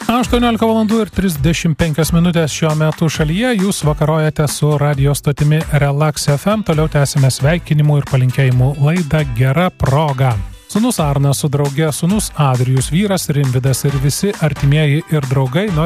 18 valandų ir 35 minutės šiuo metu šalyje. Jūs vakarojate su radio stotimi Relax FM. Toliau tęsime sveikinimų ir palinkėjimų laidą Gera proga. Sūnus Arnas su drauge, sūnus Adrijus, vyras Rimvydas ir visi artimieji ir draugai nori